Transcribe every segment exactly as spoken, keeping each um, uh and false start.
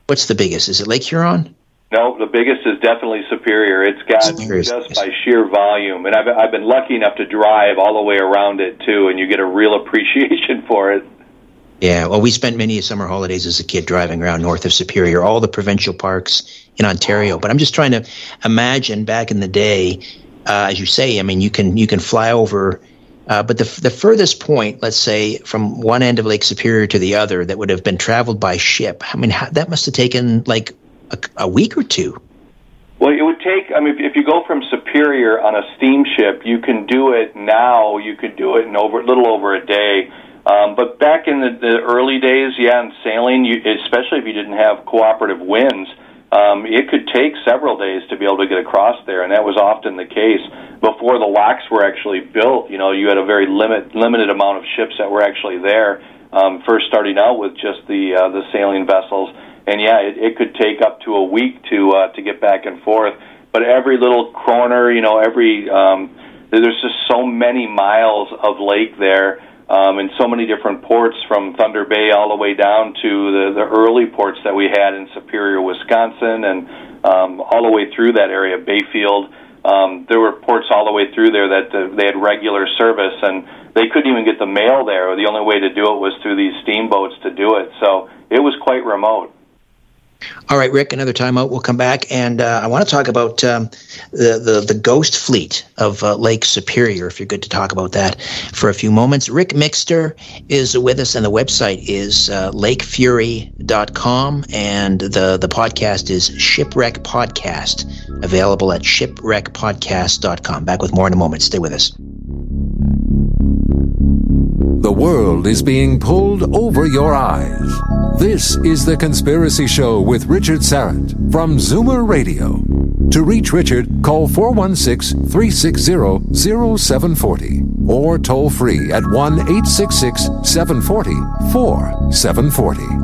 What's the biggest? Is it Lake Huron? No, the biggest is definitely Superior. It's got Superior. just by sheer volume. And I've, I've been lucky enough to drive all the way around it, too, and you get a real appreciation for it. Yeah, well, we spent many summer holidays as a kid driving around north of Superior, all the provincial parks in Ontario. But I'm just trying to imagine back in the day, uh, as you say, I mean, you can you can fly over, uh, but the the furthest point, let's say, from one end of Lake Superior to the other that would have been traveled by ship, I mean, how, that must have taken like a, a week or two. Well, it would take, I mean, if you go from Superior on a steamship, you can do it now, you could do it in over a little over a day. Um, but back in the, the early days, yeah, in sailing, you, especially if you didn't have cooperative winds, um, it could take several days to be able to get across there, and that was often the case. Before the locks were actually built, you know, you had a very limit, limited amount of ships that were actually there, um, first starting out with just the uh, the sailing vessels. And, yeah, it, it could take up to a week to uh, to get back and forth. But every little corner, you know, every um, there's just so many miles of lake there. Um, and so many different ports from Thunder Bay all the way down to the, the early ports that we had in Superior, Wisconsin, and um, all the way through that area, Bayfield. Um, there were ports all the way through there that uh, they had regular service, and they couldn't even get the mail there. The only way to do it was through these steamboats to do it. So it was quite remote. All right, Rick, another time out. We'll come back, and uh, I want to talk about um, the, the the ghost fleet of uh, Lake Superior, if you're good to talk about that for a few moments. Rick Mixter is with us, and the website is uh, lake fury dot com, and the, the podcast is Shipwreck Podcast, available at shipwreck podcast dot com. Back with more in a moment. Stay with us. The world is being pulled over your eyes. This is The Conspiracy Show with Richard Syrett from Zoomer Radio. To reach Richard, call four one six, three six zero, zero seven four zero or toll free at one eight six six, seven four zero, four seven four zero.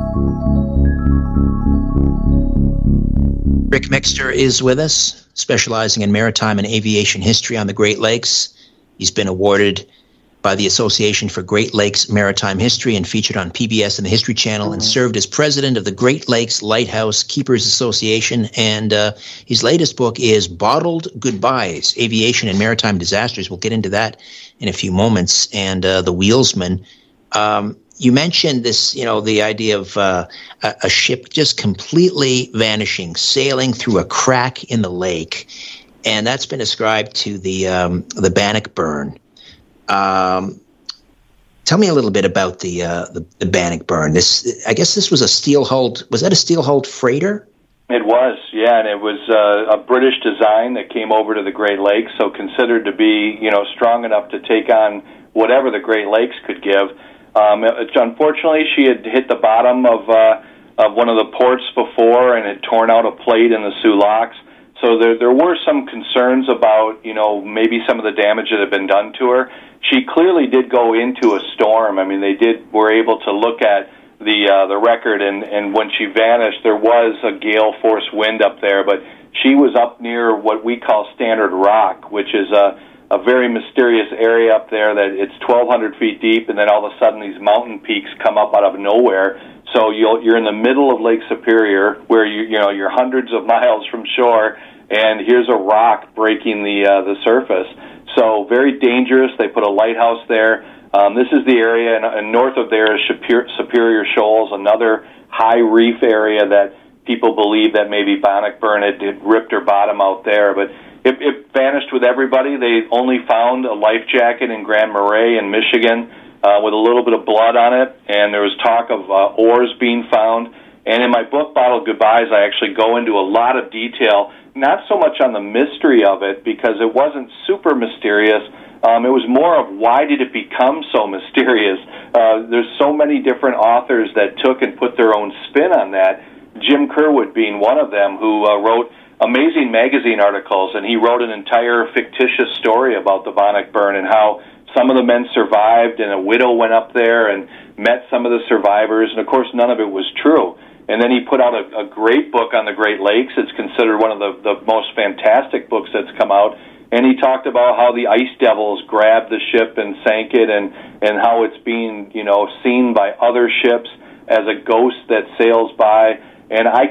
Rick Mixter is with us, specializing in maritime and aviation history on the Great Lakes. He's been awarded by the Association for Great Lakes Maritime History and featured on P B S and the History Channel, and served as president of the Great Lakes Lighthouse Keepers Association. And uh, his latest book is Bottled Goodbyes, Aviation and Maritime Disasters. We'll get into that in a few moments. And uh, The Wheelsman. Um, you mentioned this, you know, the idea of uh, a, a ship just completely vanishing, sailing through a crack in the lake. And that's been ascribed to the um, the Bannockburn. Um, tell me a little bit about the, uh, the the Bannockburn. This, I guess, this was a steel-hulled. Was that a steel-hulled freighter? It was, yeah, and it was uh, a British design that came over to the Great Lakes, so considered to be, you know, strong enough to take on whatever the Great Lakes could give. Um, it, unfortunately, she had hit the bottom of uh, of one of the ports before and had torn out a plate in the Soo Locks. So there there were some concerns about, you know, maybe some of the damage that had been done to her. She clearly did go into a storm. I mean, they did were able to look at the uh, the record, and, and when she vanished, there was a gale force wind up there, but she was up near what we call Standard Rock, which is a, a very mysterious area up there that it's twelve hundred feet deep, and then all of a sudden these mountain peaks come up out of nowhere. So you'll, you're in the middle of Lake Superior, where you you know you're hundreds of miles from shore, and here's a rock breaking the uh, the surface. So very dangerous. They put a lighthouse there. Um, this is the area, and, and north of there is Superior, Superior Shoals, another high reef area that people believe that maybe Bannockburn had, had ripped her bottom out there. But it, it vanished with everybody. They only found a life jacket in Grand Marais in Michigan uh, with a little bit of blood on it, and there was talk of uh, oars being found. And in my book, Bottled Goodbyes, I actually go into a lot of detail, not so much on the mystery of it, because it wasn't super mysterious. Um, it was more of why did it become so mysterious. Uh, there's so many different authors that took and put their own spin on that, Jim Curwood being one of them, who uh, wrote amazing magazine articles, and he wrote an entire fictitious story about the Bannockburn and how some of the men survived, and a widow went up there and met some of the survivors, and of course none of it was true. And then he put out a, a great book on the Great Lakes. It's considered one of the, the most fantastic books that's come out. And he talked about how the Ice Devils grabbed the ship and sank it, and, and how it's being, you know, seen by other ships as a ghost that sails by. And I